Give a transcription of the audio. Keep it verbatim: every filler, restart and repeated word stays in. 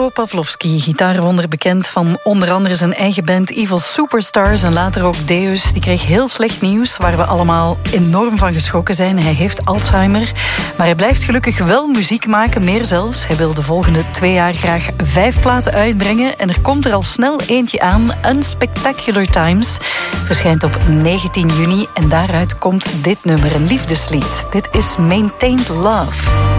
Pawlowski, gitaarwonder bekend van onder andere zijn eigen band Evil Superstars en later ook Deus, die kreeg heel slecht nieuws waar we allemaal enorm van geschrokken zijn. Hij heeft Alzheimer, maar hij blijft gelukkig wel muziek maken, meer zelfs. Hij wil de volgende twee jaar graag vijf platen uitbrengen en er komt er al snel eentje aan, Unspectacular Times. Verschijnt op negentien juni en daaruit komt dit nummer, een liefdeslied. Dit is Maintained Love.